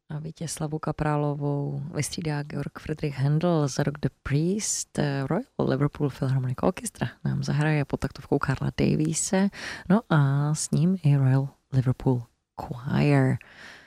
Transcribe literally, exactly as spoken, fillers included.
A Vítězslavu Kaprálovou vystřídá Georg Friedrich Händel za rok The Priest. Royal Liverpool Philharmonic Orchestra nám zahraje pod taktovkou Karla Daviese, no a s ním i Royal Liverpool Choir.